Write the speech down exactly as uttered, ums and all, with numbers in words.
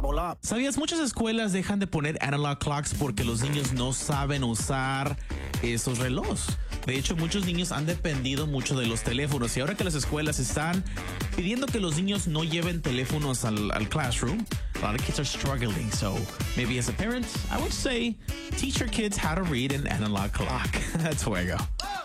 level up. ¿Sabías? Muchas escuelas dejan de poner analog clocks porque los niños no saben usar esos relojes. De hecho, muchos niños han dependido mucho de los teléfonos y ahora que las escuelas están pidiendo que los niños no lleven teléfonos al, al classroom, a lot of kids are struggling. So maybe as a parent, I would say teach your kids how to read an analog clock. That's where I go.